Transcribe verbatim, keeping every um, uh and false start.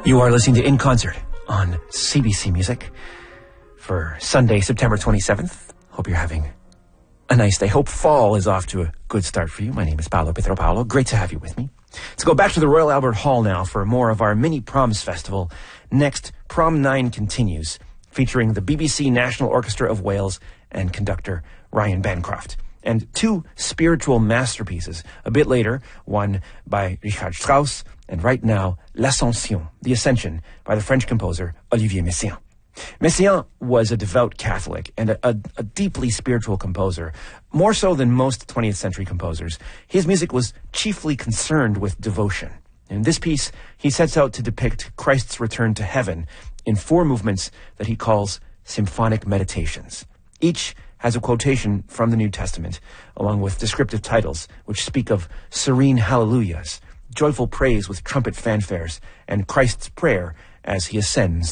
You are listening to In Concert on C B C Music for Sunday, September twenty-seventh. Hope you're having a nice day. Hope fall is off to a good start for you. My name is Paolo Pietropalo. Great to have you with me. Let's go back to the Royal Albert Hall now for more of our mini proms festival. Next, Prom nine continues, featuring the B B C National Orchestra of Wales and conductor Ryan Bancroft. And two spiritual masterpieces a bit later, one by Richard Strauss, and right now, L'Ascension, The Ascension, by the French composer Olivier Messiaen. Messiaen was a devout Catholic and a, a, a deeply spiritual composer. More so than most twentieth century composers, his music was chiefly concerned with devotion. In this piece, he sets out to depict Christ's return to heaven in four movements that he calls symphonic meditations. Each has a quotation from the New Testament, along with descriptive titles which speak of serene hallelujahs, joyful praise with trumpet fanfares, and Christ's prayer as he ascends